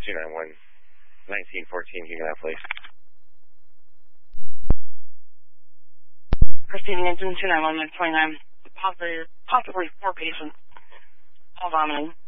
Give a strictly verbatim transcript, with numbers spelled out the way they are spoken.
two nine one, nineteen fourteen, Huguenot Place. Receiving engine two nine one, twenty-nine, possibly, possibly four patients, all vomiting.